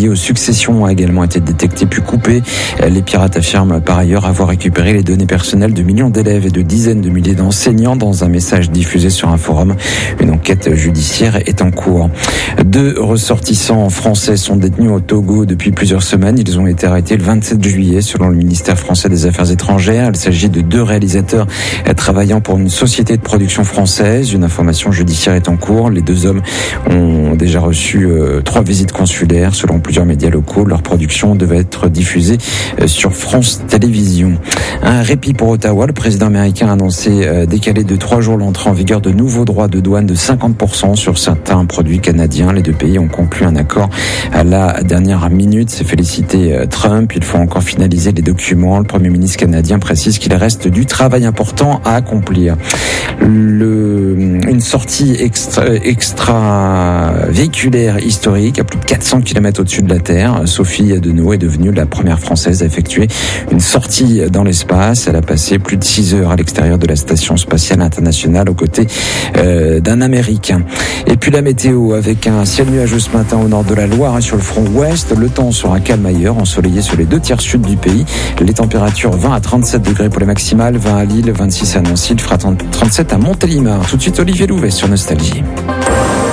liée aux successions a également été détectée puis coupée. Les pirates affirment par ailleurs avoir récupéré les données personnelles de millions d'élèves et de dizaines de milliers d'enseignants dans un message diffusé sur un forum. Une enquête judiciaire est en cours. 2 ressortissants français sont détenus au Togo depuis plusieurs semaines. Ils ont été arrêtés le 27 juillet selon le ministère français des Affaires étrangères. Il s'agit de 2 réalisateurs travaillant pour une société de production française. Une information judiciaire est en cours. Les 2 hommes ont déjà reçu 3 visites consulaires selon plusieurs médias locaux. Leur production devait être diffusée sur France Télévisions. Un répit pour Ottawa. Le président américain a annoncé décaler de 3 jours l'entrée en vigueur de nouveaux droits de douane de 50% sur certains produits canadiens. Les 2 pays ont conclu un accord à la dernière minute. C'est félicité Trump. Il faut encore finaliser les documents. Le Premier ministre canadien précise qu'il reste du travail important à accomplir. Une sortie extra véhiculaire historique à plus de 400 km au-dessus de la Terre. Sophie Adenau est devenue la première Française à effectuer une sortie dans l'espace. Elle a passé plus de 6 heures à l'extérieur de la Station spatiale internationale aux côtés d'un Américain. Et puis la météo avec un ciel nuageux ce matin au nord de la Loire et sur le front ouest. Le temps sera calme ailleurs, ensoleillé sur les 2 tiers sud du pays. Les températures 20 à 37 degrés pour les maximales, 20 à Lille, 26 à Nancy, il fera 37 à Montélimar. Tout de suite Olivier Louvet sur Nostalgie.